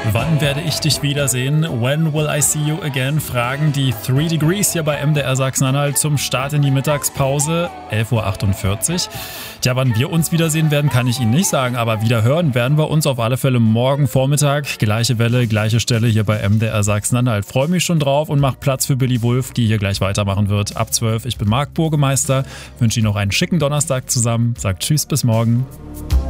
Wann werde ich dich wiedersehen? When will I see you again? Fragen die 3 Degrees hier bei MDR Sachsen-Anhalt zum Start in die Mittagspause, 11.48 Uhr. Ja, wann wir uns wiedersehen werden, kann ich Ihnen nicht sagen, aber wieder hören werden wir uns auf alle Fälle morgen Vormittag. Gleiche Welle, gleiche Stelle hier bei MDR Sachsen-Anhalt. Freue mich schon drauf und mach Platz für Billy Wulff, die hier gleich weitermachen wird. Ab 12. Ich bin Marc Burgemeister, wünsche Ihnen noch einen schicken Donnerstag zusammen. Sagt Tschüss, bis morgen.